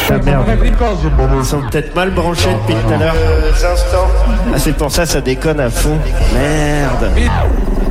Ah merde. Ils sont peut-être mal branchés depuis tout à l'heure. Ah, c'est pour ça déconne à fond. Merde.